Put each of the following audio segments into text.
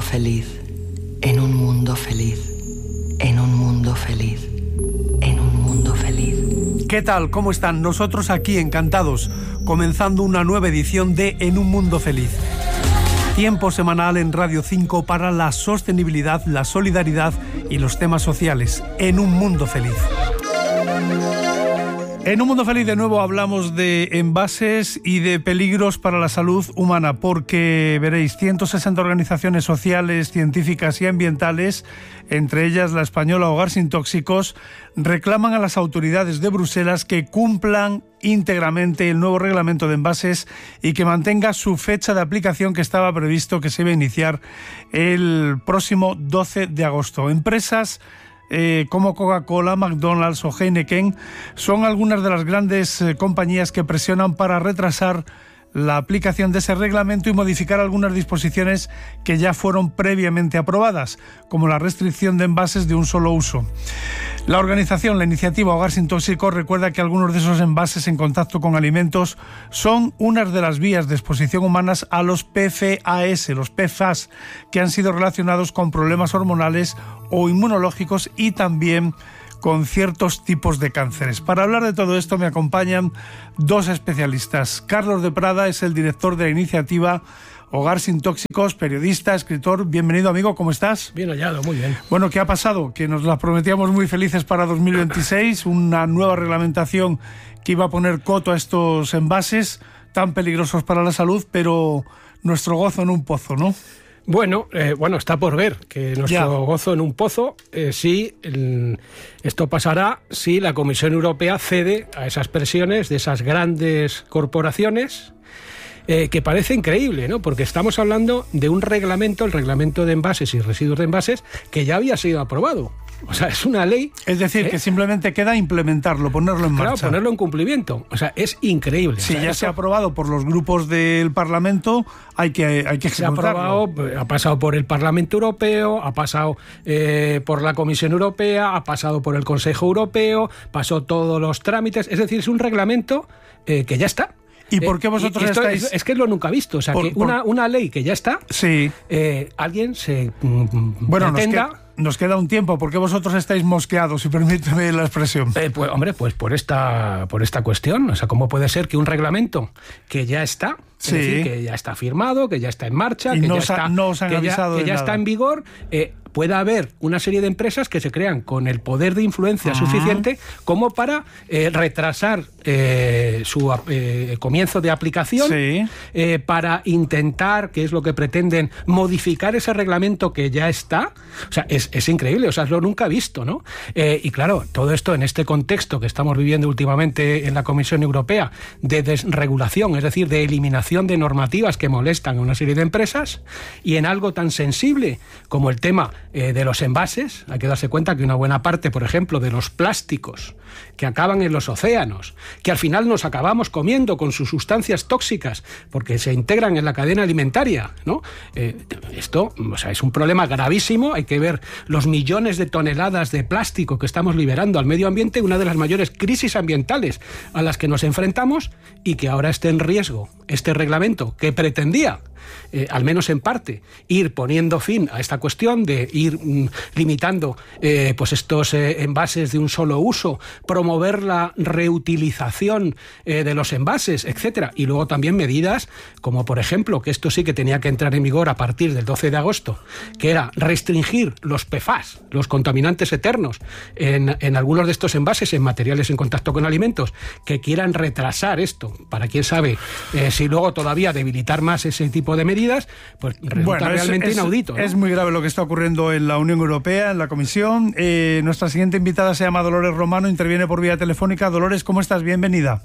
feliz, en un mundo feliz, en un mundo feliz, en un mundo feliz. ¿Qué tal? ¿Cómo están? Nosotros aquí encantados, comenzando una nueva edición de En un mundo feliz. Tiempo semanal en Radio 5 para la sostenibilidad, la solidaridad y los temas sociales. En un mundo feliz. En un mundo feliz de nuevo hablamos de envases y de peligros para la salud humana, porque veréis, 160 organizaciones sociales, científicas y ambientales, entre ellas la española Hogar Sin Tóxicos, reclaman a las autoridades de Bruselas que cumplan íntegramente el nuevo reglamento de envases y que mantenga su fecha de aplicación, que estaba previsto que se iba a iniciar el próximo 12 de agosto. Empresas como Coca-Cola, McDonald's o Heineken son algunas de las grandes compañías que presionan para retrasar la aplicación de ese reglamento y modificar algunas disposiciones que ya fueron previamente aprobadas, como la restricción de envases de un solo uso. La iniciativa Hogar Sin Tóxicos recuerda que algunos de esos envases en contacto con alimentos son unas de las vías de exposición humanas a los PFAS, que han sido relacionados con problemas hormonales o inmunológicos y también con ciertos tipos de cánceres. Para hablar de todo esto me acompañan dos especialistas. Carlos de Prada es el director de la iniciativa Hogar Sin Tóxicos, periodista, escritor. Bienvenido, amigo, ¿cómo estás? Bien hallado, muy bien. Bueno, ¿qué ha pasado? Que nos las prometíamos muy felices para 2026, una nueva reglamentación que iba a poner coto a estos envases tan peligrosos para la salud, pero nuestro gozo en un pozo, ¿no? Bueno, está por ver que nuestro gozo en un pozo, esto pasará si la Comisión Europea cede a esas presiones de esas grandes corporaciones, que parece increíble, ¿no? Porque estamos hablando de un reglamento, el reglamento de envases y residuos de envases, que ya había sido aprobado. O sea, es una ley. Es decir, que simplemente queda implementarlo, ponerlo en marcha. Claro, ponerlo en cumplimiento. O sea, es increíble. Si ya se ha aprobado por los grupos del Parlamento, hay que ejecutarlo. Se ha aprobado, ha pasado por el Parlamento Europeo, ha pasado por la Comisión Europea, ha pasado por el Consejo Europeo, pasó todos los trámites. Es decir, es un reglamento que ya está. ¿Y por qué vosotros estáis...? Es que es lo nunca visto. O sea, que una ley que ya está, sí. Alguien se pretenda... Nos queda un tiempo. ¿Por qué vosotros estáis mosqueados, si permíteme la expresión? Pues por esta cuestión. O sea, ¿cómo puede ser que un reglamento que ya está, sí, es decir, que ya está firmado, que ya está en marcha, y que ya está en vigor, pueda haber una serie de empresas que se crean con el poder de influencia suficiente como para retrasar su comienzo de aplicación, sí, para intentar, que es lo que pretenden, modificar ese reglamento que ya está? O sea, es increíble, o sea, es lo nunca visto, ¿no? Y claro, todo esto en este contexto que estamos viviendo últimamente en la Comisión Europea de desregulación, es decir, de eliminación de normativas que molestan a una serie de empresas, y en algo tan sensible como el tema de los envases. Hay que darse cuenta que una buena parte, por ejemplo, de los plásticos que acaban en los océanos, que al final nos acabamos comiendo con sus sustancias tóxicas porque se integran en la cadena alimentaria, ¿no? Esto, o sea, es un problema gravísimo. Hay que ver los millones de toneladas de plástico que estamos liberando al medio ambiente, una de las mayores crisis ambientales a las que nos enfrentamos, y que ahora esté en riesgo este reglamento que pretendía, al menos en parte, ir poniendo fin a esta cuestión de ir limitando pues estos envases de un solo uso, promover la reutilización de los envases, etcétera, y luego también medidas como, por ejemplo, que esto sí que tenía que entrar en vigor a partir del 12 de agosto, que era restringir los PFAS, los contaminantes eternos, en algunos de estos envases, en materiales en contacto con alimentos, que quieran retrasar esto, para quién sabe si luego todavía debilitar más ese tipo de medidas, pues resulta realmente inaudito, ¿no? Es muy grave lo que está ocurriendo en la Unión Europea, en la Comisión. Nuestra siguiente invitada se llama Dolores Romano, interviene por vía telefónica. Dolores, ¿cómo estás? Bienvenida.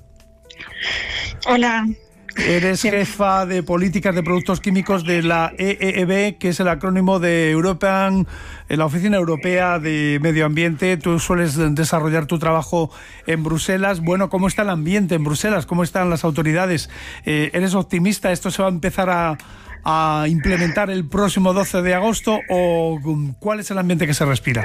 Hola. Eres jefa de políticas de productos químicos de la EEB, que es el acrónimo de la Oficina Europea de Medio Ambiente. Tú sueles desarrollar tu trabajo en Bruselas. Bueno, ¿cómo está el ambiente en Bruselas? ¿Cómo están las autoridades? ¿Eres optimista? ¿Esto se va a empezar a implementar el próximo 12 de agosto? ¿O cuál es el ambiente que se respira?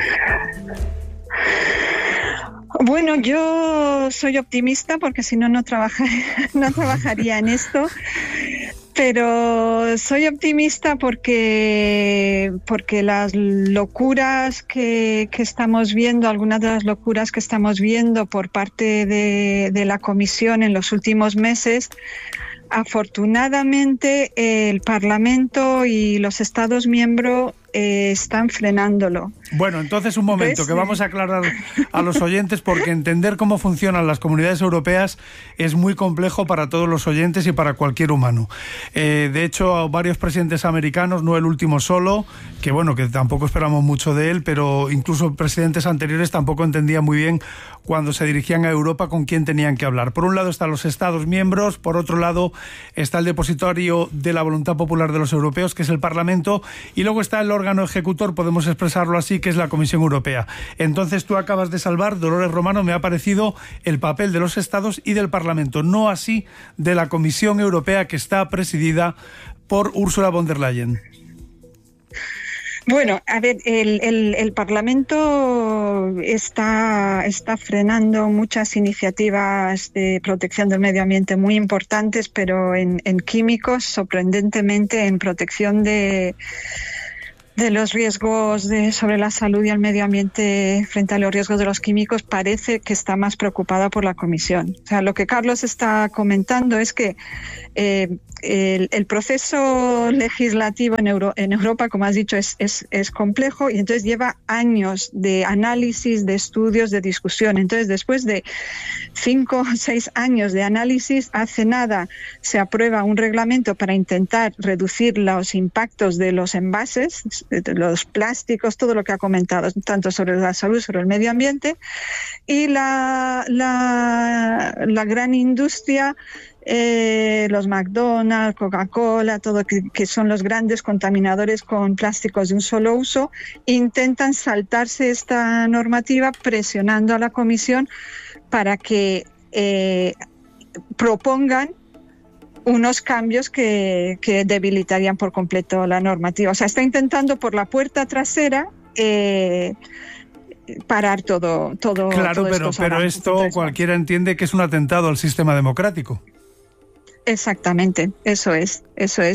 Bueno, yo soy optimista porque si no, no trabajaría en esto. Pero soy optimista porque las locuras que estamos viendo, algunas de las locuras que estamos viendo por parte de la Comisión en los últimos meses, afortunadamente el Parlamento y los Estados miembros están frenándolo. Bueno, entonces un momento, que vamos a aclarar a los oyentes, porque entender cómo funcionan las comunidades europeas es muy complejo para todos los oyentes y para cualquier humano. De hecho, varios presidentes americanos, no el último solo, que bueno, que tampoco esperamos mucho de él, pero incluso presidentes anteriores tampoco entendían muy bien cuando se dirigían a Europa con quién tenían que hablar. Por un lado están los Estados miembros, por otro lado está el depositario de la voluntad popular de los europeos, que es el Parlamento, y luego está el órgano ejecutor, podemos expresarlo así, que es la Comisión Europea. Entonces tú acabas de salvar, Dolores Romano, me ha parecido el papel de los Estados y del Parlamento, no así de la Comisión Europea, que está presidida por Ursula von der Leyen. Bueno, a ver, el Parlamento está frenando muchas iniciativas de protección del medio ambiente muy importantes, pero en químicos, sorprendentemente, en protección de los riesgos sobre la salud y el medio ambiente frente a los riesgos de los químicos, parece que está más preocupada por la Comisión. O sea, lo que Carlos está comentando es que el proceso legislativo en Europa, como has dicho, es complejo, y entonces lleva años de análisis, de estudios, de discusión. Entonces, después de 5 o 6 años de análisis, hace nada se aprueba un reglamento para intentar reducir los impactos de los envases, de los plásticos, todo lo que ha comentado, tanto sobre la salud, sobre el medio ambiente, y la gran industria, los McDonald's, Coca-Cola, todo que son los grandes contaminadores con plásticos de un solo uso, intentan saltarse esta normativa presionando a la Comisión para que propongan unos cambios que debilitarían por completo la normativa. O sea, está intentando por la puerta trasera parar todo. Claro, pero esto cualquiera entiende que es un atentado al sistema democrático. Exactamente, eso es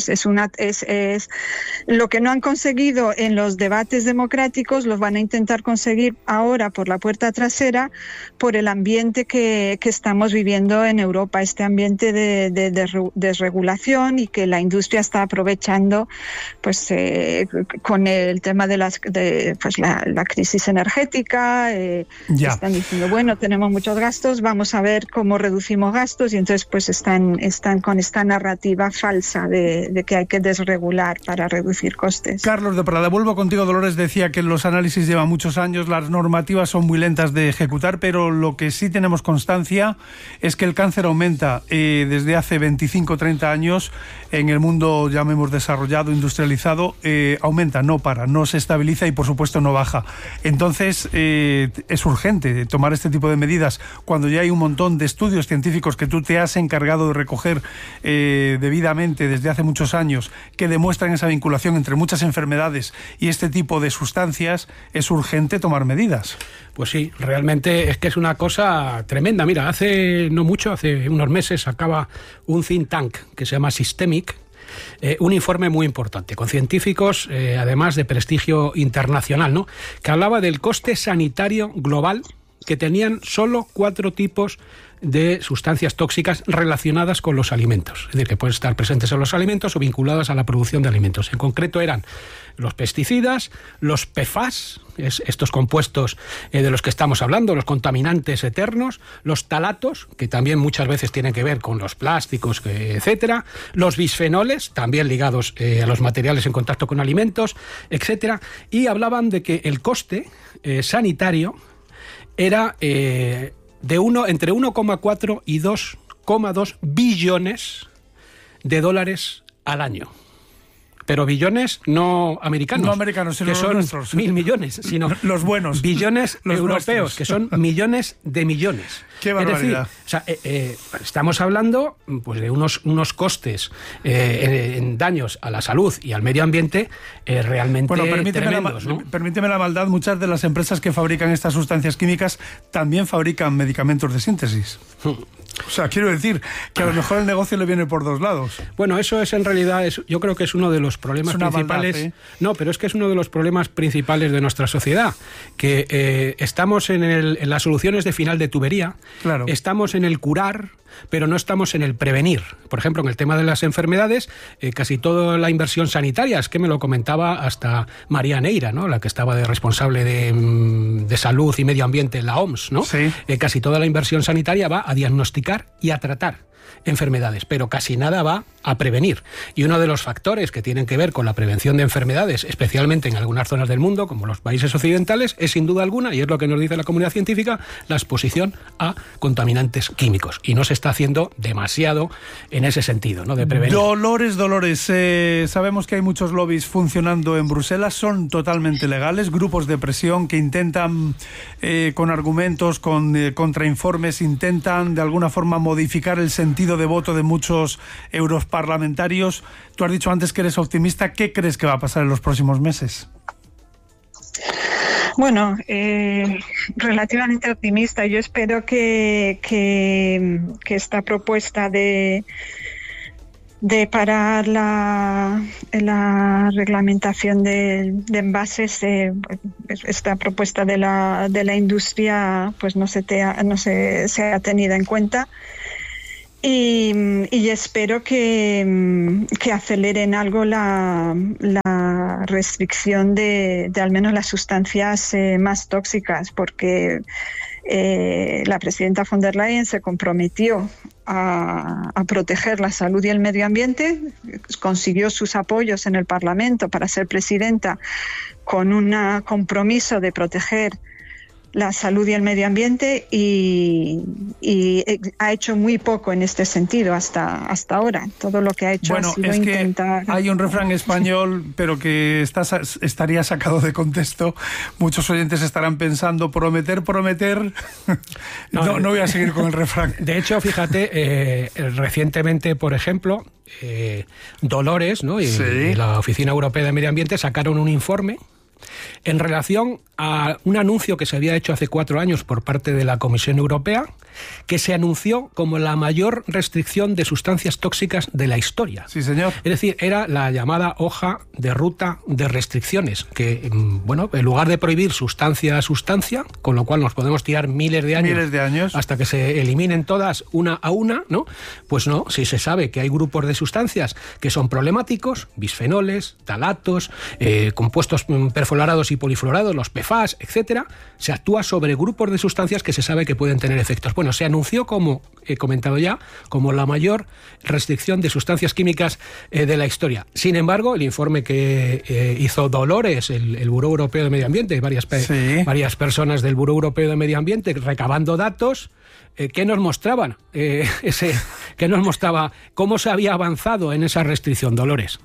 lo que no han conseguido en los debates democráticos, los van a intentar conseguir ahora por la puerta trasera, por el ambiente que estamos viviendo en Europa, este ambiente de desregulación, y que la industria está aprovechando, pues con el tema de la crisis energética. Están diciendo, bueno, tenemos muchos gastos, vamos a ver cómo reducimos gastos, y entonces pues están con esta narrativa falsa de que hay que desregular para reducir costes. Carlos de Prada, vuelvo contigo. Dolores decía que los análisis llevan muchos años, las normativas son muy lentas de ejecutar, pero lo que sí tenemos constancia es que el cáncer aumenta desde hace 25 o 30 años en el mundo, llamemos desarrollado, industrializado, aumenta, no para, no se estabiliza y por supuesto no baja. Entonces es urgente tomar este tipo de medidas cuando ya hay un montón de estudios científicos que tú te has encargado de recoger debidamente desde hace muchos años, que demuestran esa vinculación entre muchas enfermedades y este tipo de sustancias. Es urgente tomar medidas. Pues sí, realmente es que es una cosa tremenda. Mira, hace no mucho, hace unos meses, acaba un think tank que se llama Systemic, un informe muy importante, con científicos, además de prestigio internacional, ¿no?, que hablaba del coste sanitario global que tenían solo 4 tipos de sustancias tóxicas relacionadas con los alimentos. Es decir, que pueden estar presentes en los alimentos o vinculadas a la producción de alimentos. En concreto eran los pesticidas, los PFAS, estos compuestos de los que estamos hablando, los contaminantes eternos, los talatos, que también muchas veces tienen que ver con los plásticos, etcétera, los bisfenoles, también ligados a los materiales en contacto con alimentos, etcétera, y hablaban de que el coste sanitario era entre 1,4 y 2,2 billones de dólares al año. pero billones no americanos. No americanos, sino que son nuestros. 1.000 millones, sino los buenos. Billones los europeos, nuestros. Que son millones de millones. ¡Qué barbaridad! Es decir, estamos hablando pues de unos costes en daños a la salud y al medio ambiente realmente tremendos, ¿no? Permíteme la maldad, muchas de las empresas que fabrican estas sustancias químicas también fabrican medicamentos de síntesis. O sea, quiero decir que a lo mejor el negocio le viene por dos lados. Bueno, eso es en realidad, yo creo que es uno de los problemas principales. Maldad, ¿eh? No, pero es que es uno de los problemas principales de nuestra sociedad, que estamos en las soluciones de final de tubería, claro. Estamos en el curar, pero no estamos en el prevenir. Por ejemplo, en el tema de las enfermedades, casi toda la inversión sanitaria, es que me lo comentaba hasta María Neira, ¿no? La que estaba de responsable de salud y medio ambiente en la OMS, ¿no? Sí. Casi toda la inversión sanitaria va a diagnosticar y a tratar enfermedades, pero casi nada va a prevenir. Y uno de los factores que tienen que ver con la prevención de enfermedades, especialmente en algunas zonas del mundo, como los países occidentales, es sin duda alguna, y es lo que nos dice la comunidad científica, la exposición a contaminantes químicos. Y no se está haciendo demasiado en ese sentido, ¿no? De prevenir. Dolores. Sabemos que hay muchos lobbies funcionando en Bruselas, son totalmente legales, grupos de presión que intentan, con argumentos, con contrainformes, intentan de alguna forma modificar el sentido de voto de muchos europarlamentarios. Tú has dicho antes que eres optimista. ¿Qué crees que va a pasar en los próximos meses? Bueno, relativamente optimista. Yo espero que esta propuesta de parar la reglamentación de envases, esta propuesta de la industria, pues no sea tenida en cuenta. Y espero que aceleren algo la restricción de al menos las sustancias más tóxicas, porque la presidenta von der Leyen se comprometió a proteger la salud y el medio ambiente, consiguió sus apoyos en el Parlamento para ser presidenta con un compromiso de proteger la salud y el medio ambiente y ha hecho muy poco en este sentido hasta ahora. Todo lo que ha hecho ha sido intentar... Hay un refrán español, pero que estaría sacado de contexto. Muchos oyentes estarán pensando, prometer. No voy a seguir con el refrán. De hecho, fíjate, recientemente, por ejemplo, Dolores, ¿no? Sí. y la Oficina Europea de Medio Ambiente sacaron un informe en relación a un anuncio que se había hecho hace 4 años por parte de la Comisión Europea, que se anunció como la mayor restricción de sustancias tóxicas de la historia. Sí, señor. Es decir, era la llamada hoja de ruta de restricciones, que, bueno, en lugar de prohibir sustancia a sustancia, con lo cual nos podemos tirar miles de años hasta que se eliminen todas una a una, ¿no? Pues no, si se sabe que hay grupos de sustancias que son problemáticos, bisfenoles, talatos, compuestos perfluorados y polifluorados, los PFAS, etcétera, se actúa sobre grupos de sustancias que se sabe que pueden tener efectos. Bueno, se anunció, como he comentado ya, como la mayor restricción de sustancias químicas de la historia. Sin embargo, el informe que hizo Dolores, el Buró Europeo de Medio Ambiente, varias personas del Buró Europeo de Medio Ambiente, recabando datos, ¿qué nos mostraban? ¿Qué nos mostraba? ¿Cómo se había avanzado en esa restricción, Dolores?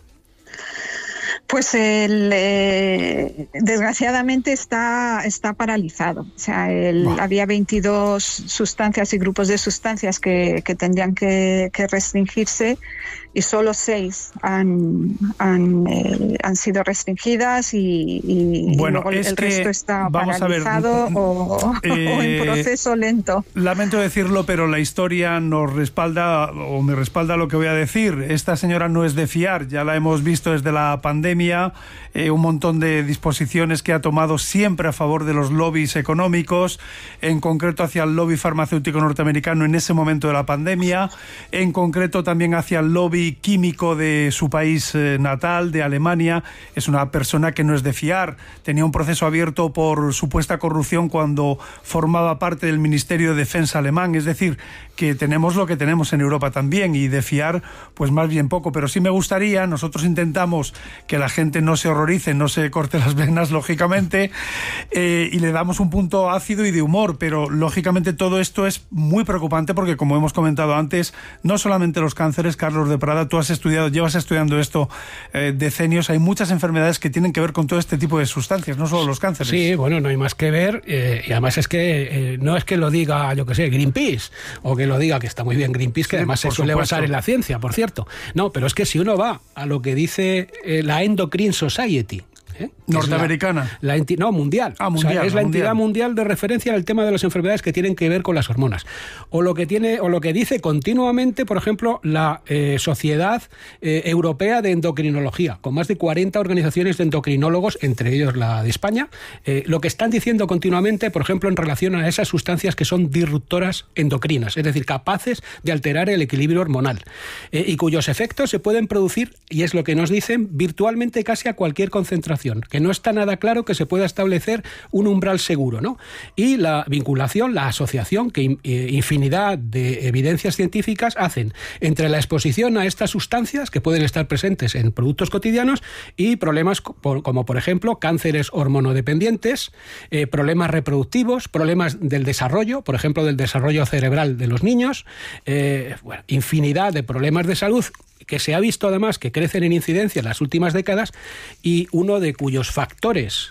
Pues desgraciadamente está paralizado. O sea, había 22 sustancias y grupos de sustancias que tendrían que restringirse y solo 6 han sido restringidas y bueno, luego el resto está paralizado o en proceso lento. Lamento decirlo, pero la historia nos respalda o me respalda lo que voy a decir. Esta señora no es de fiar, ya la hemos visto desde la pandemia, un montón de disposiciones que ha tomado siempre a favor de los lobbies económicos, en concreto hacia el lobby farmacéutico norteamericano en ese momento de la pandemia, en concreto también hacia el lobby químico de su país natal, de Alemania. Es una persona que no es de fiar. Tenía un proceso abierto por supuesta corrupción cuando formaba parte del Ministerio de Defensa alemán. Es decir, que tenemos lo que tenemos en Europa también, y de fiar pues más bien poco. Pero sí me gustaría, nosotros intentamos que la gente no se horrorice, no se corte las venas, lógicamente, y le damos un punto ácido y de humor, pero lógicamente todo esto es muy preocupante porque, como hemos comentado antes, no solamente los cánceres, Carlos de Prado, Prada, tú llevas estudiando esto decenios. Hay muchas enfermedades que tienen que ver con todo este tipo de sustancias, no solo los cánceres. Sí, bueno, no hay más que ver, y además es que no es que lo diga, yo que sé, Greenpeace, o que lo diga, que está muy bien Greenpeace, que además se suele basar en la ciencia, por cierto. No, pero es que si uno va a lo que dice la Endocrine Society, norteamericana. Mundial. Mundial. O sea, es la entidad mundial de referencia en el tema de las enfermedades que tienen que ver con las hormonas. O lo que dice continuamente, por ejemplo, la Sociedad Europea de Endocrinología, con más de 40 organizaciones de endocrinólogos, entre ellos la de España, lo que están diciendo continuamente, por ejemplo, en relación a esas sustancias que son disruptoras endocrinas, es decir, capaces de alterar el equilibrio hormonal, y cuyos efectos se pueden producir, y es lo que nos dicen, virtualmente casi a cualquier concentración, que no está nada claro que se pueda establecer un umbral seguro, ¿no? Y la vinculación, la asociación que infinidad de evidencias científicas hacen entre la exposición a estas sustancias que pueden estar presentes en productos cotidianos y problemas como, por ejemplo, cánceres hormonodependientes, problemas reproductivos, problemas del desarrollo, por ejemplo, del desarrollo cerebral de los niños, infinidad de problemas de salud que se ha visto además que crecen en incidencia en las últimas décadas, y uno de cuyos factores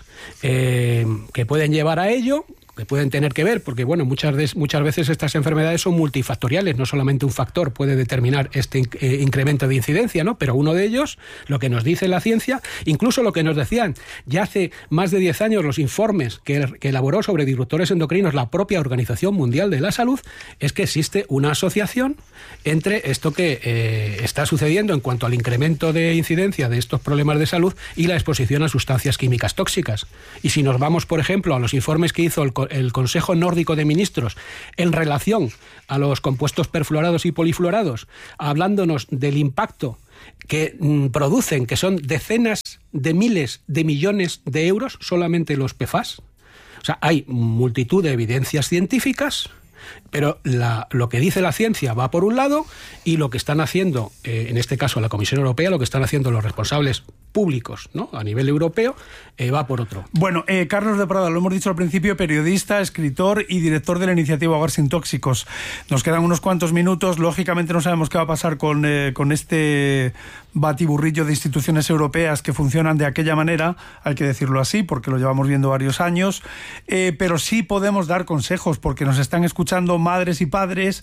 que pueden llevar a ello, que pueden tener que ver, porque bueno, muchas veces estas enfermedades son multifactoriales, no solamente un factor puede determinar este incremento de incidencia, ¿no? Pero uno de ellos, lo que nos dice la ciencia, incluso lo que nos decían ya hace más de 10 años los informes que elaboró sobre disruptores endocrinos la propia Organización Mundial de la Salud, es que existe una asociación entre esto que está sucediendo en cuanto al incremento de incidencia de estos problemas de salud y la exposición a sustancias químicas tóxicas. Y si nos vamos, por ejemplo, a los informes que hizo el Consejo Nórdico de Ministros en relación a los compuestos perfluorados y polifluorados, hablándonos del impacto que producen, que son decenas de miles de millones de euros, solamente los PFAS. O sea, hay multitud de evidencias científicas, pero lo que dice la ciencia va por un lado, y lo que están haciendo, en este caso la Comisión Europea, lo que están haciendo los responsables públicos, ¿no?, a nivel europeo, va por otro. Bueno, Carlos de Prada, lo hemos dicho al principio, periodista, escritor y director de la iniciativa Hogar Sin Tóxicos. Nos quedan unos cuantos minutos. Lógicamente no sabemos qué va a pasar con este batiburrillo de instituciones europeas que funcionan de aquella manera, hay que decirlo así, porque lo llevamos viendo varios años, pero sí podemos dar consejos, porque nos están escuchando madres y padres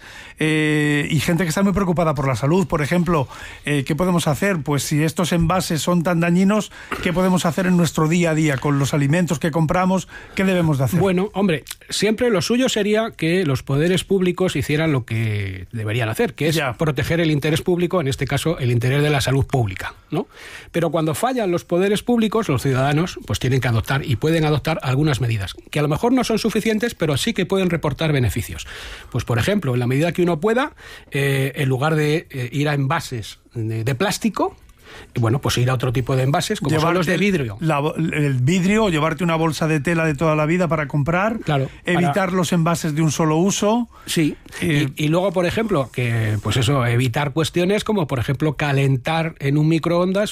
y gente que está muy preocupada por la salud. Por ejemplo, ¿qué podemos hacer? Pues si estos envases son tan dañinos, ¿qué podemos hacer en nuestro día a día con los alimentos que compramos? ¿Qué debemos de hacer? Bueno, hombre, siempre lo suyo sería que los poderes públicos hicieran lo que deberían hacer, que es proteger el interés público, en este caso el interés de la salud pública, ¿no? Pero cuando fallan los poderes públicos, los ciudadanos pues tienen que adoptar, y pueden adoptar, algunas medidas que a lo mejor no son suficientes, pero sí que pueden reportar beneficios. Pues por ejemplo, en la medida que uno pueda, en lugar de ir a envases de plástico, bueno, pues ir a otro tipo de envases, como son los de vidrio. El vidrio, o llevarte una bolsa de tela de toda la vida para comprar. Claro. Evitar los envases de un solo uso. Sí. Y luego, por ejemplo, evitar cuestiones como, por ejemplo, calentar en un microondas,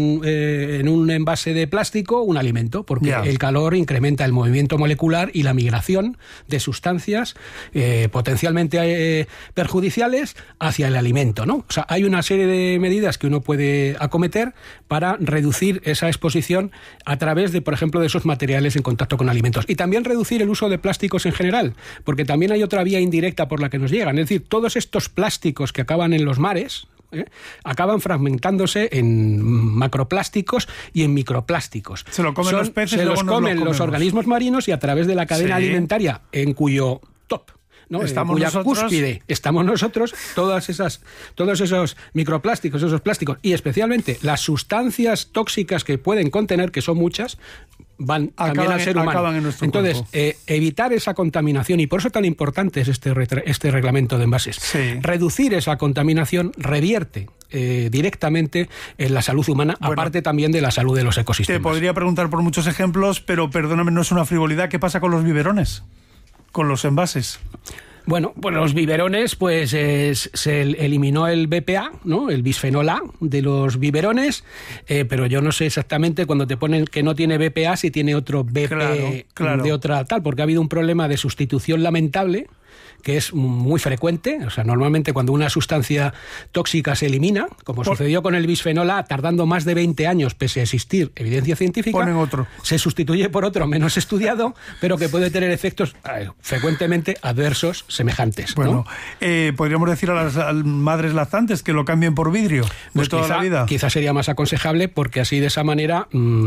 en un envase de plástico, un alimento, porque el calor incrementa el movimiento molecular y la migración de sustancias potencialmente perjudiciales hacia el alimento, ¿no? O sea, hay una serie de medidas que uno puede acometer para reducir esa exposición a través de, por ejemplo, de esos materiales en contacto con alimentos. Y también reducir el uso de plásticos en general, porque también hay otra vía indirecta por la que nos llegan. Es decir, todos estos plásticos que acaban en los mares, acaban fragmentándose en macroplásticos y en microplásticos. Se lo comen los peces, se los comen los organismos marinos, y a través de la cadena alimentaria, en cuyo top, ¿no?, cuya cúspide estamos nosotros, todos esos microplásticos, esos plásticos, y especialmente las sustancias tóxicas que pueden contener, que son muchas, van también al ser humano. Entonces, evitar esa contaminación, y por eso tan importante es este reglamento de envases. Sí. Reducir esa contaminación revierte directamente en la salud humana, aparte también de la salud de los ecosistemas. Te podría preguntar por muchos ejemplos, pero perdóname, no es una frivolidad. ¿Qué pasa con los biberones? Con los envases. Bueno, pues los biberones, pues se eliminó el BPA, ¿no?, el bisfenol A de los biberones, pero yo no sé exactamente cuando te ponen que no tiene BPA si tiene otro BP de otra tal, porque ha habido un problema de sustitución lamentable que es muy frecuente. O sea, normalmente cuando una sustancia tóxica se elimina, como sucedió con el bisfenol A, tardando más de 20 años pese a existir evidencia científica, ponen otro. Se sustituye por otro menos estudiado, pero que puede tener efectos frecuentemente adversos semejantes. Bueno, ¿no? Podríamos decir a las madres lactantes que lo cambien por vidrio de toda la vida. Quizás sería más aconsejable, porque así de esa manera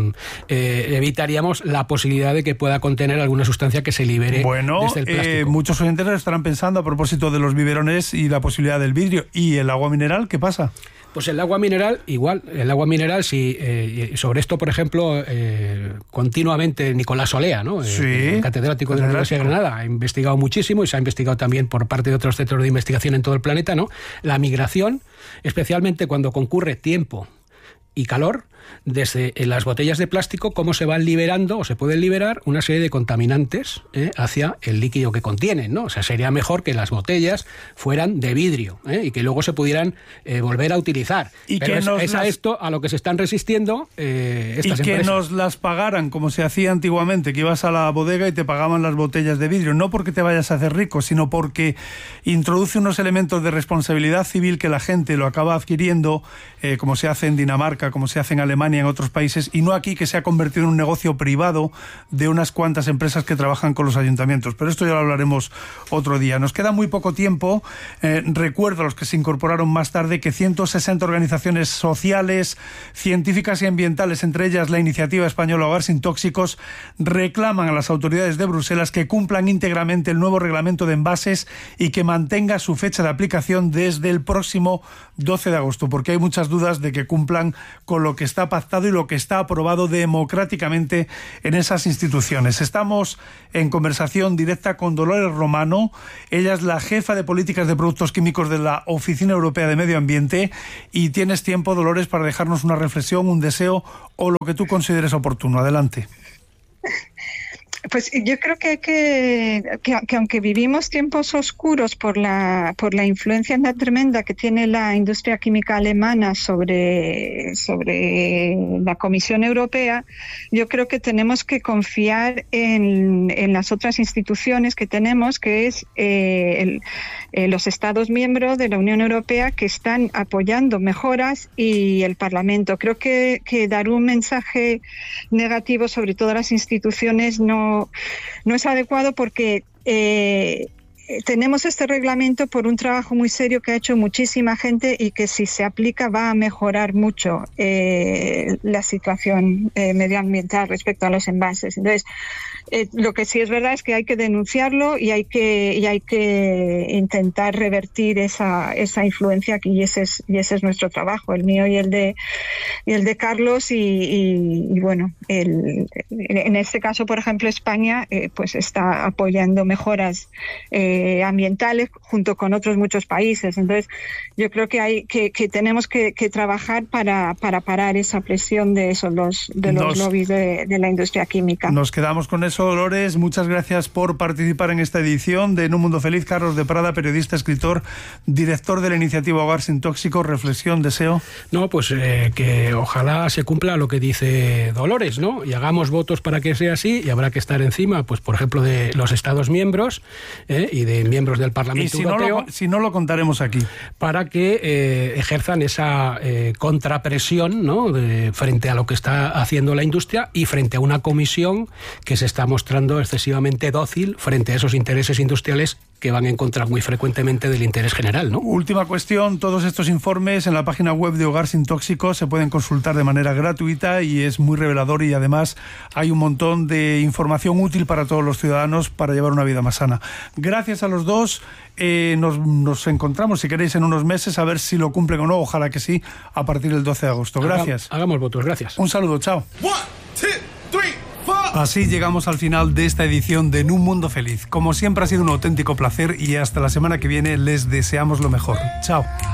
evitaríamos la posibilidad de que pueda contener alguna sustancia que se libere desde el plástico. Muchos oyentes estarán pensando a propósito de los biberones y la posibilidad del vidrio. ¿Y el agua mineral qué pasa? Pues el agua mineral, igual. El agua mineral, si sobre esto, por ejemplo, continuamente Nicolás Olea, ¿no? Sí, catedrático de la Universidad de Granada, ha investigado muchísimo, y se ha investigado también por parte de otros centros de investigación en todo el planeta, ¿no? La migración, especialmente cuando concurre tiempo y calor, desde las botellas de plástico, cómo se van liberando o se pueden liberar una serie de contaminantes hacia el líquido que contienen, ¿no? O sea, sería mejor que las botellas fueran de vidrio y que luego se pudieran volver a utilizar. Y pero que esto a lo que se están resistiendo estas empresas. Que nos las pagaran como se hacía antiguamente, que ibas a la bodega y te pagaban las botellas de vidrio, no porque te vayas a hacer rico, sino porque introduce unos elementos de responsabilidad civil que la gente lo acaba adquiriendo, como se hace en Dinamarca, como se hace en Alemania, en otros países, y no aquí, que se ha convertido en un negocio privado de unas cuantas empresas que trabajan con los ayuntamientos. Pero esto ya lo hablaremos otro día. Nos queda muy poco tiempo. Recuerdo a los que se incorporaron más tarde que 160 organizaciones sociales, científicas y ambientales, entre ellas la Iniciativa Española Hogar Sin Tóxicos, reclaman a las autoridades de Bruselas que cumplan íntegramente el nuevo reglamento de envases y que mantenga su fecha de aplicación desde el próximo 12 de agosto, porque hay muchas dudas de que cumplan con lo que está pactado y lo que está aprobado democráticamente en esas instituciones. Estamos en conversación directa con Dolores Romano. Ella es la jefa de políticas de productos químicos de la Oficina Europea de Medio Ambiente, y tienes tiempo, Dolores, para dejarnos una reflexión, un deseo o lo que tú consideres oportuno. Adelante. Pues yo creo que aunque vivimos tiempos oscuros por la influencia tan tremenda que tiene la industria química alemana sobre la Comisión Europea, yo creo que tenemos que confiar en las otras instituciones que tenemos, que es los Estados miembros de la Unión Europea, que están apoyando mejoras, y el Parlamento. Creo que dar un mensaje negativo sobre todas las instituciones no es adecuado, porque tenemos este reglamento por un trabajo muy serio que ha hecho muchísima gente, y que si se aplica va a mejorar mucho la situación medioambiental respecto a los envases. Entonces, lo que sí es verdad es que hay que denunciarlo y hay que intentar revertir esa influencia, y ese es nuestro trabajo, el mío y el de Carlos, y bueno, en este caso, por ejemplo, España pues está apoyando mejoras ambientales junto con otros muchos países. Entonces, yo creo que tenemos que trabajar para parar esa presión de los lobbies de la industria química. Nos quedamos con eso, Dolores. Muchas gracias por participar en esta edición de En un Mundo Feliz. Carlos de Prada, periodista, escritor, director de la Iniciativa Hogar Sin Tóxicos. Reflexión, deseo. No, pues que ojalá se cumpla lo que dice Dolores, ¿no? Y hagamos votos para que sea así, y habrá que estar encima, pues por ejemplo, de los Estados miembros y de miembros del Parlamento Europeo. Si no lo contaremos aquí. Para que ejerzan esa contrapresión, ¿no? Frente a lo que está haciendo la industria, y frente a una comisión que se está mostrando excesivamente dócil frente a esos intereses industriales que van en contra muy frecuentemente del interés general, ¿no? Última cuestión, todos estos informes en la página web de Hogar Sin Tóxicos se pueden consultar de manera gratuita, y es muy revelador, y además hay un montón de información útil para todos los ciudadanos para llevar una vida más sana. Gracias a los dos. Nos encontramos, si queréis, en unos meses, a ver si lo cumplen o no. Ojalá que sí, a partir del 12 de agosto. Gracias. Hagamos votos, gracias. Un saludo, chao. 1, 2, 3, 4. Así llegamos al final de esta edición de En un Mundo Feliz. Como siempre, ha sido un auténtico placer, y hasta la semana que viene les deseamos lo mejor. Chao.